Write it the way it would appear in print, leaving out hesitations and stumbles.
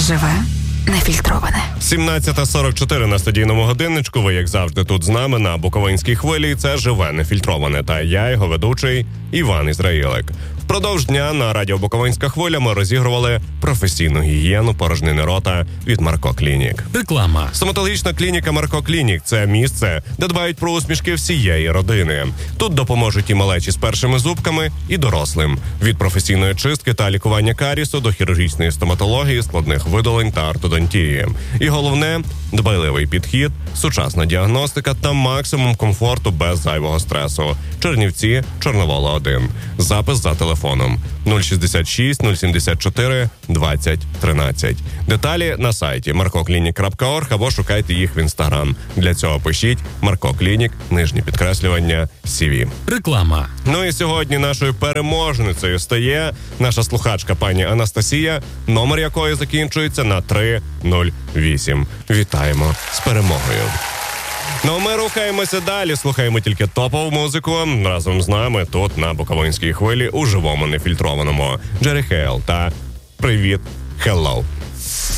Живе нефільтроване. 17:44 на студійному годинничку. Ви, як завжди, тут з нами на Буковинській хвилі. Це «Живе нефільтроване». Та я, його ведучий, Іван Ізраїлик. Впродовж дня на радіо Буковинська хвиля ми розігрували професійну гігієну порожнини рота від Марко Клінік. Реклама. Стоматологічна клініка Марко Клінік – це місце, де дбають про усмішки всієї родини. Тут допоможуть і малечі з першими зубками, і дорослим. Від професійної чистки та лікування карісу до хірургічної стоматології, складних видалень та ортодонтії. І головне – дбайливий підхід, сучасна діагностика та максимум комфорту без зайвого стресу. Чернівці, Чорновола 1. Запис за телефоном 066 074 20 13. Деталі на сайті markoclinic.org або шукайте їх в Інстаграм. Для цього пишіть Марко Клінік, _CV. Реклама. Ну і сьогодні нашою переможницею стає наша слухачка пані Анастасія, номер якої закінчується на 308. Вітаємо з перемогою. Ну, ми рухаємося далі, слухаємо тільки топову музику. Разом з нами тут на Буковинській хвилі у живому нефільтрованому. Джері Хейл та «Привіт, Hello».